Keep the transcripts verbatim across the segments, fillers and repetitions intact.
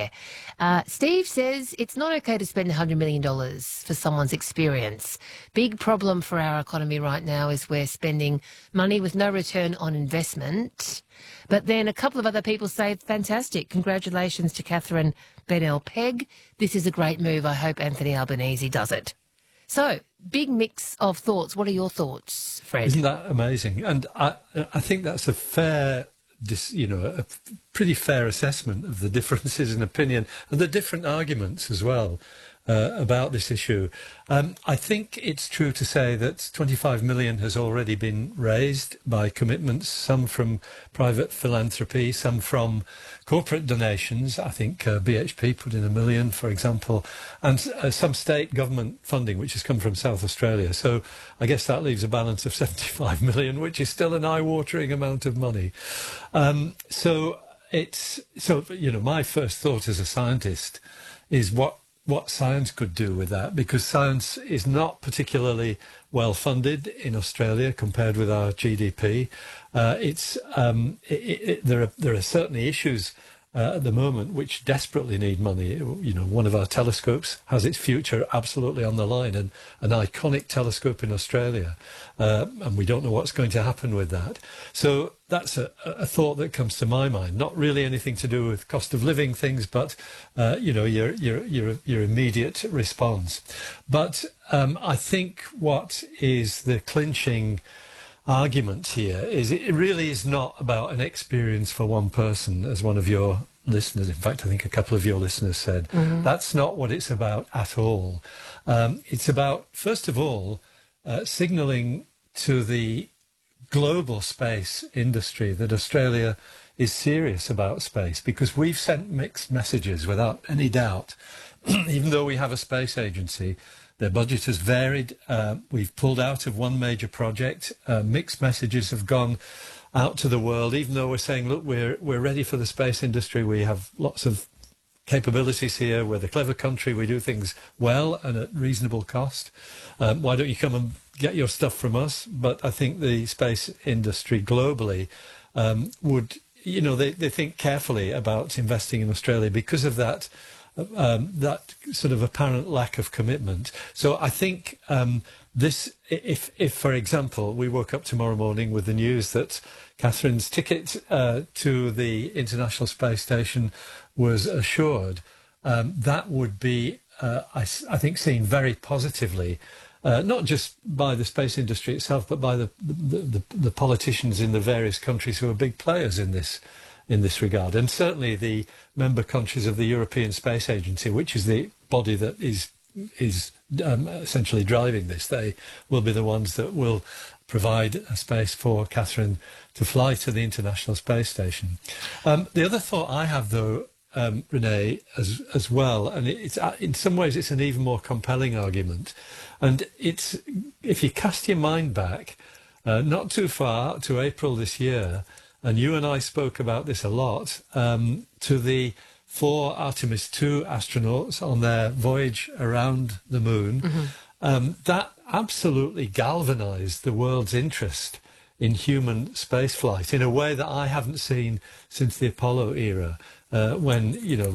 there. Uh, Steve says it's not okay to spend one hundred million dollars for someone's experience. Big problem for our economy right now is we're spending money with no return on investment. But then a couple of other people say, fantastic, congratulations to Catherine Bennell-Pegg. This is a great move. I hope Anthony Albanese does it. So, big mix of thoughts. What are your thoughts, Fred? Isn't that amazing? And I, I think that's a fair, you know, a pretty fair assessment of the differences in opinion and the different arguments as well uh, about this issue. Um, I think it's true to say that twenty-five million has already been raised by commitments, some from private philanthropy, some from corporate donations. I think uh, B H P put in a million, for example, and uh, some state government funding, which has come from South Australia. So I guess that leaves a balance of seventy-five million, which is still an eye-watering amount of money. Um, so it's so you know, my first thought as a scientist is what what science could do with that, because science is not particularly well funded in Australia compared with our G D P. Uh, it's um, it, it, there are there are certainly issues uh, at the moment which desperately need money. You know, one of our telescopes has its future absolutely on the line, and an iconic telescope in Australia, uh, and we don't know what's going to happen with that. So that's a, a thought that comes to my mind. Not really anything to do with cost of living things, but uh, you know, your your your your immediate response. But um, I think what is the clinching argument here is it really is not about an experience for one person, as one of your listeners, in fact I think a couple of your listeners said. Mm-hmm. That's not what it's about at all. Um, it's about, first of all, uh, signalling to the global space industry that Australia is serious about space, because we've sent mixed messages without any doubt. Even though we have a space agency, their budget has varied. Uh, we've pulled out of one major project. Uh, mixed messages have gone out to the world, even though we're saying, look, we're we're ready for the space industry. We have lots of capabilities here. We're the clever country. We do things well and at reasonable cost. Um, why don't you come and get your stuff from us? But I think the space industry globally um, would, you know, they, they think carefully about investing in Australia because of that Um, that sort of apparent lack of commitment. So I think um, this, if, if, for example, we woke up tomorrow morning with the news that Catherine's ticket uh, to the International Space Station was assured, um, that would be, uh, I, I think, seen very positively, uh, not just by the space industry itself, but by the, the, the, the politicians in the various countries who are big players in this in this regard, and certainly the member countries of the European Space Agency, which is the body that is is um, essentially driving this. They will be the ones that will provide a space for Catherine to fly to the International Space Station. Um, the other thought I have, though, um, Renee, as as well, and it's in some ways it's an even more compelling argument, and it's if you cast your mind back, uh, not too far to April this year. And you and I spoke about this a lot, um, to the four Artemis two astronauts on their voyage around the moon. Mm-hmm. Um, that absolutely galvanized the world's interest in human spaceflight in a way that I haven't seen since the Apollo era, uh, when, you know,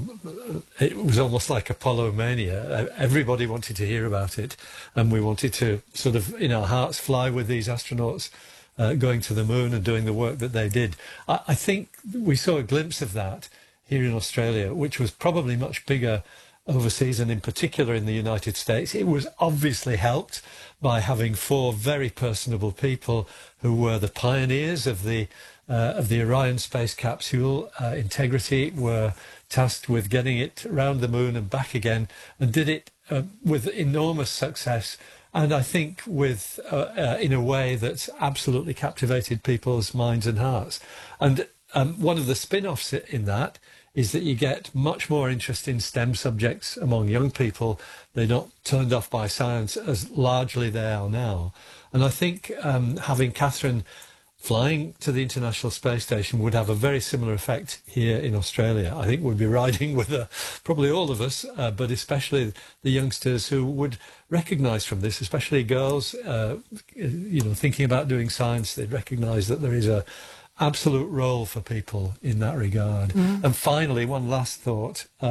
it was almost like Apollo mania. Everybody wanted to hear about it, and we wanted to sort of, in our hearts, fly with these astronauts Uh, going to the moon and doing the work that they did. I, I think we saw a glimpse of that here in Australia, which was probably much bigger overseas, and in particular in the United States. It was obviously helped by having four very personable people who were the pioneers of the uh, of the Orion space capsule. Uh, Integrity were tasked with getting it around the moon and back again, and did it uh, with enormous success. And I think with uh, uh, in a way that's absolutely captivated people's minds and hearts. And um, one of the spin-offs in that is that you get much more interest in STEM subjects among young people. They're not turned off by science as largely they are now. And I think um, having Catherine flying to the International Space Station would have a very similar effect here in Australia. I think we'd be riding with her, probably all of us, uh, but especially the youngsters who would recognise from this, especially girls, uh, you know, thinking about doing science, they'd recognise that there is a absolute role for people in that regard. Mm. And finally, one last thought. Uh,